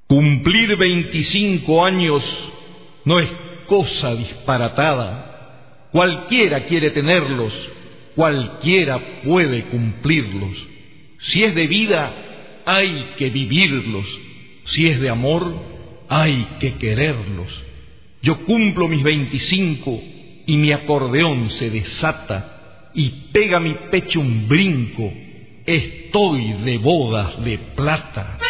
Cumplir 25 años no es cosa disparatada. Cualquiera quiere tenerlos, cualquiera puede cumplirlos. Si es de vida, hay que vivirlos. Si es de amor, hay que quererlos. Yo cumplo mis 25 y mi acordeón se desata y pega mi pecho un brinco. Estoy de bodas de plata.